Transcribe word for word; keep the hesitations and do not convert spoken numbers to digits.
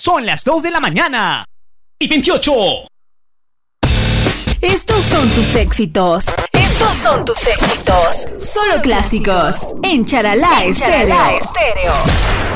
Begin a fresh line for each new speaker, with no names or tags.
Son las dos de la mañana y veintiocho.
Estos son tus éxitos.
Estos son tus éxitos.
Solo clásicos en Charalá
En
Estéreo.
Charalá Estéreo.